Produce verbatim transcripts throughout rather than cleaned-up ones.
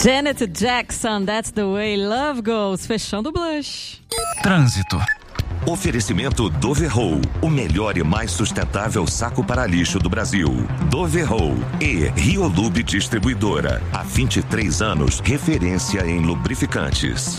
Janet Jackson, That's the Way Love Goes, fechando o Blush. Trânsito. Oferecimento Doverroll, o melhor e mais sustentável saco para lixo do Brasil. Doverroll e Riolube Distribuidora. Há vinte e três anos, referência em lubrificantes.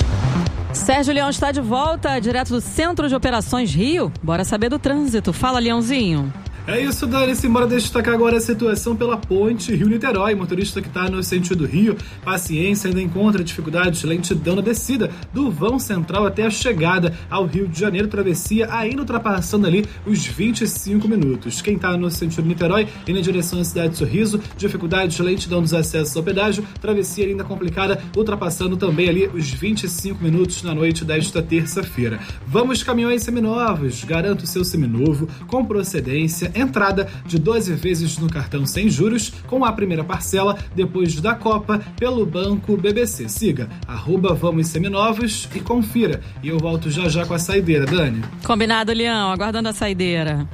Sérgio Leão está de volta, direto do Centro de Operações Rio. Bora saber do trânsito. Fala, Leãozinho. É isso, Dani. Simbora destacar agora a situação pela ponte Rio-Niterói. Motorista que está no sentido Rio, paciência, ainda encontra dificuldades, lentidão na descida do vão central até a chegada ao Rio de Janeiro. Travessia ainda ultrapassando ali os vinte e cinco minutos. Quem está no sentido Niterói e na direção à cidade de Sorriso, dificuldades, lentidão nos acessos ao pedágio. Travessia ainda complicada, ultrapassando também ali os vinte e cinco minutos na noite desta terça-feira. Vamos caminhões seminovos. Garanta o seu seminovo com procedência. Entrada de doze vezes no cartão sem juros, com a primeira parcela depois da Copa pelo Banco B B C. Siga, arroba Vamos Seminovos e confira. E eu volto já já com a saideira, Dani. Combinado, Leão. Aguardando a saideira.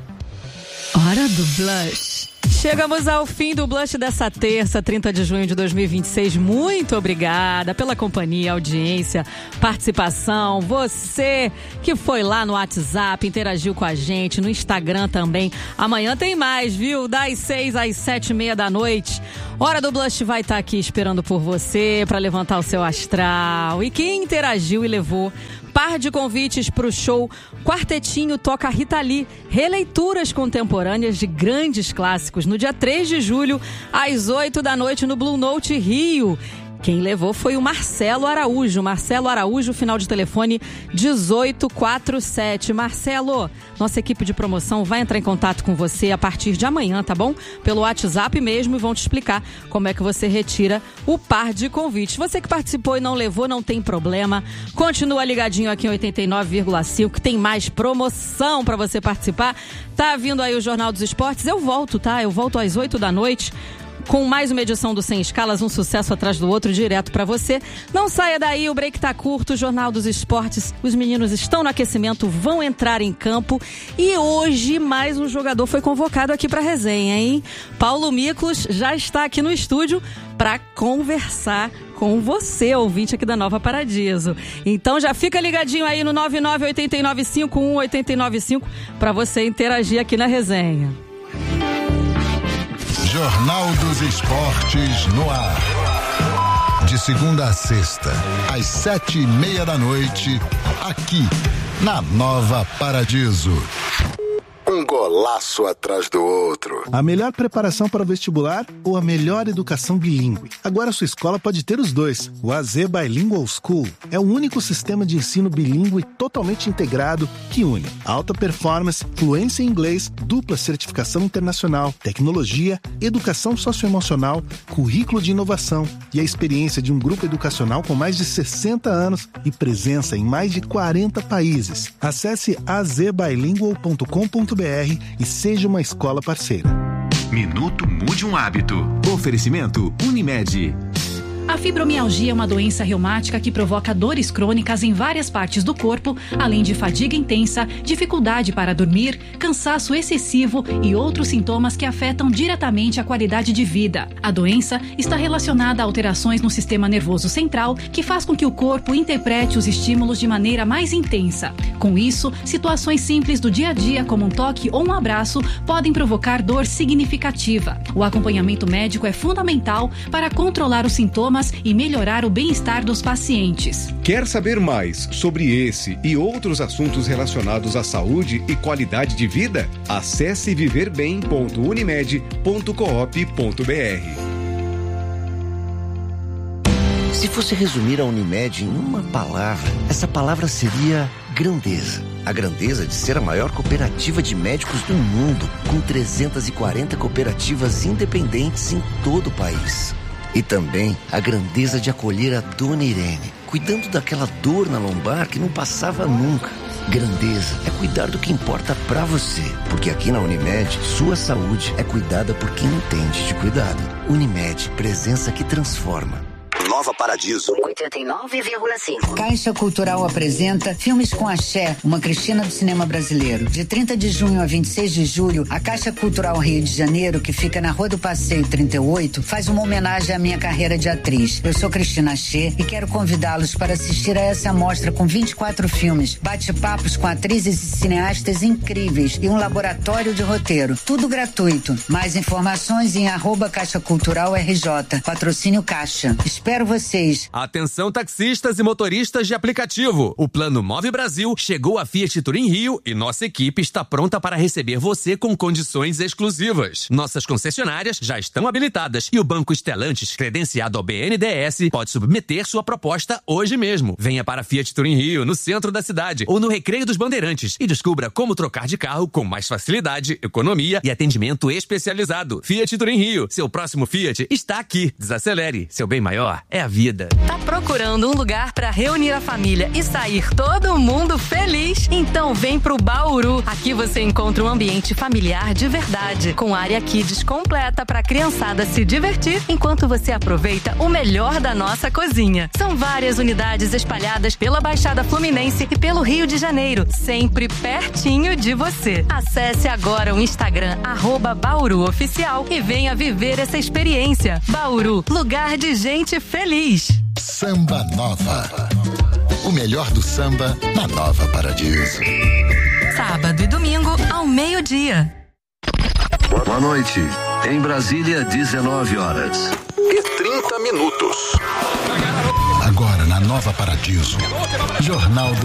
Hora do Blush. Chegamos ao fim do Blush dessa terça, trinta de junho de dois mil e vinte e seis. Muito obrigada pela companhia, audiência, participação. Você que foi lá no WhatsApp, interagiu com a gente, no Instagram também. Amanhã tem mais, viu? Das seis às sete e meia da noite. Hora do Blush vai estar aqui esperando por você para levantar o seu astral. E quem interagiu e levou par de convites para o show Quartetinho Toca Rita Lee, releituras contemporâneas de grandes clássicos, no dia três de julho, às oito da noite, no Blue Note Rio. Quem levou foi o Marcelo Araújo. Marcelo Araújo, final de telefone dezoito quarenta e sete. Marcelo, nossa equipe de promoção vai entrar em contato com você a partir de amanhã, tá bom? Pelo WhatsApp mesmo, e vão te explicar como é que você retira o par de convites. Você que participou e não levou, não tem problema. Continua ligadinho aqui em oitenta e nove vírgula cinco, que tem mais promoção para você participar. Tá vindo aí o Jornal dos Esportes. Eu volto, tá? Eu volto às oito da noite. Com mais uma edição do Sem Escalas, um sucesso atrás do outro, direto pra você. Não saia daí, o break tá curto, o Jornal dos Esportes, os meninos estão no aquecimento, vão entrar em campo. E hoje mais um jogador foi convocado aqui pra resenha, hein? Paulo Miklos já está aqui no estúdio pra conversar com você, ouvinte aqui da Nova Paradiso. Então já fica ligadinho aí no nove nove oito nove cinco um oito nove cinco pra você interagir aqui na resenha. Jornal dos Esportes no ar. De segunda a sexta, às sete e meia da noite, aqui na Nova Paradiso. Um golaço atrás do outro. A melhor preparação para o vestibular ou a melhor educação bilíngue? Agora a sua escola pode ter os dois. O A Z Bilingual School é o único sistema de ensino bilíngue totalmente integrado que une alta performance, fluência em inglês, dupla certificação internacional, tecnologia, educação socioemocional, currículo de inovação e a experiência de um grupo educacional com mais de sessenta anos e presença em mais de quarenta países. Acesse a z bilingual ponto com ponto b r e seja uma escola parceira. Minuto Mude um Hábito. Oferecimento Unimed. A fibromialgia é uma doença reumática que provoca dores crônicas em várias partes do corpo, além de fadiga intensa, dificuldade para dormir, cansaço excessivo e outros sintomas que afetam diretamente a qualidade de vida. A doença está relacionada a alterações no sistema nervoso central, que faz com que o corpo interprete os estímulos de maneira mais intensa. Com isso, situações simples do dia a dia, como um toque ou um abraço, podem provocar dor significativa. O acompanhamento médico é fundamental para controlar os sintomas e melhorar o bem-estar dos pacientes. Quer saber mais sobre esse e outros assuntos relacionados à saúde e qualidade de vida? Acesse viver bem ponto unimed ponto coop ponto b r. Se fosse resumir a Unimed em uma palavra, essa palavra seria grandeza. A grandeza de ser a maior cooperativa de médicos do mundo, com trezentas e quarenta cooperativas independentes em todo o país. E também a grandeza de acolher a Dona Irene, cuidando daquela dor na lombar que não passava nunca. Grandeza é cuidar do que importa pra você, porque aqui na Unimed, sua saúde é cuidada por quem entende de cuidado. Unimed, presença que transforma. Nova Paradiso. oitenta e nove vírgula cinco. Caixa Cultural apresenta Filmes com Axé, uma Cristina do cinema brasileiro. De trinta de junho a vinte e seis de julho, a Caixa Cultural Rio de Janeiro, que fica na Rua do Passeio trinta e oito, faz uma homenagem à minha carreira de atriz. Eu sou Cristina Axé e quero convidá-los para assistir a essa mostra com vinte e quatro filmes, bate-papos com atrizes e cineastas incríveis e um laboratório de roteiro. Tudo gratuito. Mais informações em arroba Caixa Cultural R J. Patrocínio Caixa. Espero vocês. Atenção taxistas e motoristas de aplicativo. O Plano Move Brasil chegou a Fiat Turim Rio e nossa equipe está pronta para receber você com condições exclusivas. Nossas concessionárias já estão habilitadas e o Banco Stellantis, credenciado ao B N D E S, pode submeter sua proposta hoje mesmo. Venha para Fiat Turim Rio, no centro da cidade, ou no Recreio dos Bandeirantes e descubra como trocar de carro com mais facilidade, economia e atendimento especializado. Fiat Turim Rio, seu próximo Fiat está aqui. Desacelere, seu bem maior é a vida. Tá procurando um lugar para reunir a família e sair todo mundo feliz? Então vem pro Bauru. Aqui você encontra um ambiente familiar de verdade, com área kids completa para a criançada se divertir enquanto você aproveita o melhor da nossa cozinha. São várias unidades espalhadas pela Baixada Fluminense e pelo Rio de Janeiro, sempre pertinho de você. Acesse agora o Instagram arroba Bauru Oficial e venha viver essa experiência. Bauru, lugar de gente feliz. Samba Nova. O melhor do samba na Nova Paradiso. Sábado e domingo ao meio-dia. Boa noite. Em Brasília, dezenove horas e trinta minutos. Agora na Nova Paradiso. Jornal do